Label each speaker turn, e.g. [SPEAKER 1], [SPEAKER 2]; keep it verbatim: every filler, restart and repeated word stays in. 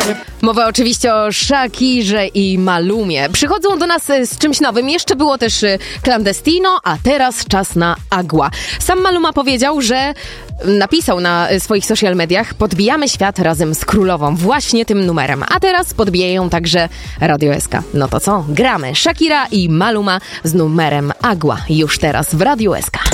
[SPEAKER 1] Mowa oczywiście o Shakirze i Malumie. Przychodzą do nas z czymś nowym. Jeszcze było też Clandestino, a teraz czas na Agua. Sam Maluma powiedział, że napisał na swoich social mediach: podbijamy świat razem z królową, właśnie tym numerem. A teraz podbijają także Radio S K. No to co? Gramy Shakira i Maluma z numerem Agua. Już teraz w Radio S K.